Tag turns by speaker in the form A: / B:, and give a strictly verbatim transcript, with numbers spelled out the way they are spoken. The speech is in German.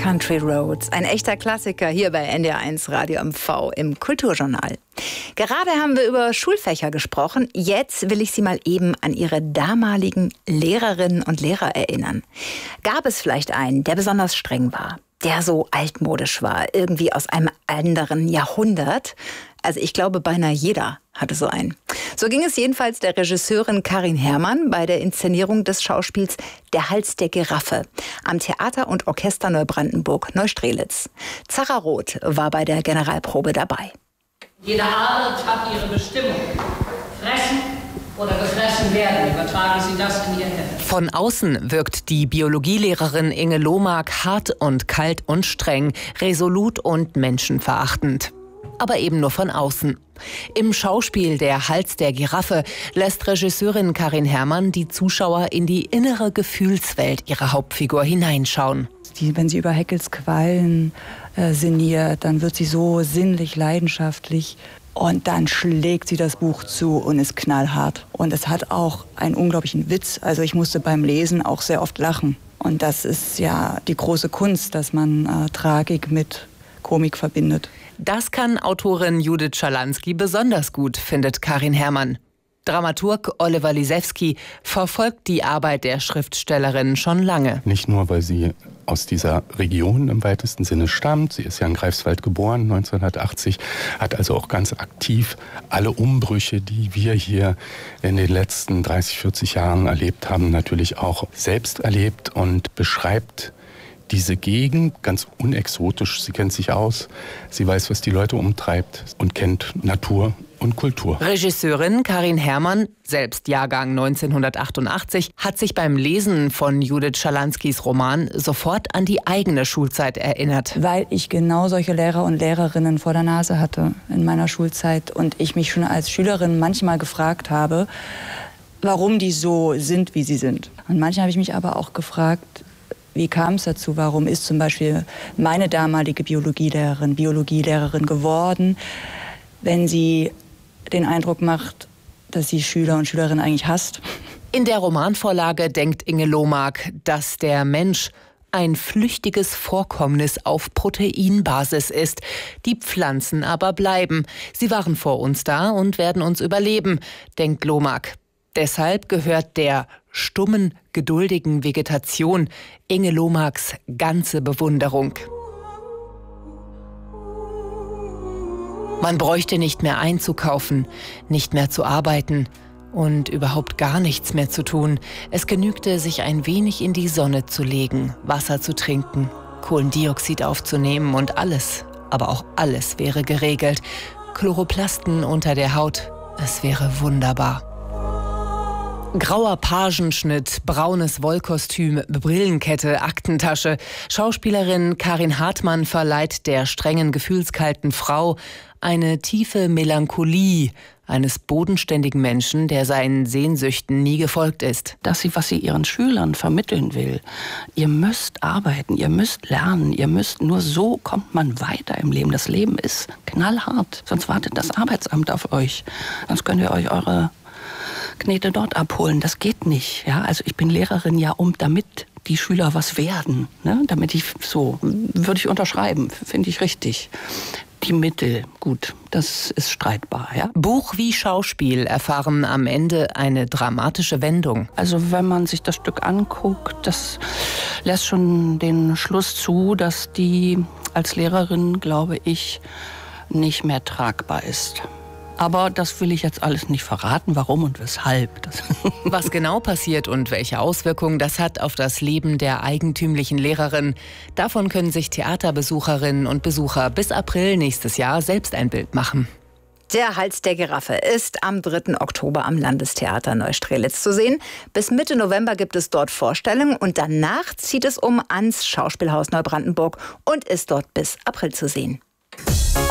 A: Country Roads, ein echter Klassiker hier bei N D R eins Radio M V im Kulturjournal. Gerade haben wir über Schulfächer gesprochen. Jetzt will ich Sie mal eben an Ihre damaligen Lehrerinnen und Lehrer erinnern. Gab es vielleicht einen, der besonders streng war, der so altmodisch war, irgendwie aus einem anderen Jahrhundert? Also ich glaube, beinahe jeder hatte so einen. So ging es jedenfalls der Regisseurin Karin Herrmann bei der Inszenierung des Schauspiels Der Hals der Giraffe am Theater und Orchester Neubrandenburg Neustrelitz. Zara Roth war bei der Generalprobe dabei.
B: Jede Art hat ihre Bestimmung. Fressen oder gefressen werden, übertragen Sie das in Ihr Heft.
C: Von außen wirkt die Biologielehrerin Inge Lohmark hart und kalt und streng, resolut und menschenverachtend. Aber eben nur von außen. Im Schauspiel Der Hals der Giraffe lässt Regisseurin Karin Herrmann die Zuschauer in die innere Gefühlswelt ihrer Hauptfigur hineinschauen.
D: Die, wenn sie über Haeckels Quallen äh, sinniert, dann wird sie so sinnlich, leidenschaftlich. Und dann schlägt sie das Buch zu und ist knallhart. Und es hat auch einen unglaublichen Witz. Also ich musste beim Lesen auch sehr oft lachen. Und das ist ja die große Kunst, dass man äh, Tragik mit Komik verbindet.
C: Das kann Autorin Judith Schalansky besonders gut, findet Karin Herrmann. Dramaturg Oliver Lisewski verfolgt die Arbeit der Schriftstellerin schon lange.
E: Nicht nur, weil sie aus dieser Region im weitesten Sinne stammt. Sie ist ja in Greifswald geboren, neunzehnhundertachtzig, hat also auch ganz aktiv alle Umbrüche, die wir hier in den letzten dreißig, vierzig Jahren erlebt haben, natürlich auch selbst erlebt und beschreibt diese Gegend ganz unexotisch. Sie kennt sich aus, sie weiß, was die Leute umtreibt und kennt Natur und Kultur.
C: Regisseurin Karin Herrmann, selbst Jahrgang neunzehnhundertachtundachtzig, hat sich beim Lesen von Judith Schalanskys Roman sofort an die eigene Schulzeit erinnert.
D: Weil ich genau solche Lehrer und Lehrerinnen vor der Nase hatte in meiner Schulzeit und ich mich schon als Schülerin manchmal gefragt habe, warum die so sind, wie sie sind. Und manchmal habe ich mich aber auch gefragt, wie kam es dazu? Warum ist zum Beispiel meine damalige Biologielehrerin Biologielehrerin geworden, wenn sie den Eindruck macht, dass sie Schüler und Schülerinnen eigentlich hasst?
C: In der Romanvorlage denkt Inge Lohmark, dass der Mensch ein flüchtiges Vorkommnis auf Proteinbasis ist. Die Pflanzen aber bleiben. Sie waren vor uns da und werden uns überleben, denkt Lohmark. Deshalb gehört der stummen, geduldigen Vegetation Inge Lohmarks ganze Bewunderung. Man bräuchte nicht mehr einzukaufen, nicht mehr zu arbeiten und überhaupt gar nichts mehr zu tun. Es genügte, sich ein wenig in die Sonne zu legen, Wasser zu trinken, Kohlendioxid aufzunehmen und alles, aber auch alles wäre geregelt. Chloroplasten unter der Haut, es wäre wunderbar. Grauer Pagenschnitt, braunes Wollkostüm, Brillenkette, Aktentasche. Schauspielerin Karin Hartmann verleiht der strengen, gefühlskalten Frau eine tiefe Melancholie eines bodenständigen Menschen, der seinen Sehnsüchten nie gefolgt ist.
F: Dass sie, was sie ihren Schülern vermitteln will, ihr müsst arbeiten, ihr müsst lernen, ihr müsst, nur so kommt man weiter im Leben. Das Leben ist knallhart, sonst wartet das Arbeitsamt auf euch. Sonst könnt ihr euch eure Knete dort abholen. Das geht nicht. Ja? Also ich bin Lehrerin ja, um damit die Schüler was werden. Ne? Damit ich so, würde ich unterschreiben, finde ich richtig. Die Mittel, gut, das ist streitbar. Ja?
C: Buch wie Schauspiel erfahren am Ende eine dramatische Wendung.
F: Also wenn man sich das Stück anguckt, das lässt schon den Schluss zu, dass die als Lehrerin, glaube ich, nicht mehr tragbar ist. Aber das will ich jetzt alles nicht verraten, warum und weshalb. Das
C: Was genau passiert und welche Auswirkungen das hat auf das Leben der eigentümlichen Lehrerin, davon können sich Theaterbesucherinnen und Besucher bis April nächstes Jahr selbst ein Bild machen.
A: Der Hals der Giraffe ist am dritten Oktober am Landestheater Neustrelitz zu sehen. Bis Mitte November gibt es dort Vorstellungen und danach zieht es um ans Schauspielhaus Neubrandenburg und ist dort bis April zu sehen.